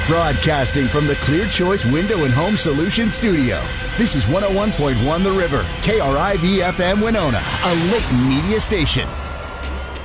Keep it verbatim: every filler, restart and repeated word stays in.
Broadcasting from the Clear Choice Window and Home Solutions studio. This is one oh one point one The River, K R I V F M Winona, a Lit Media station.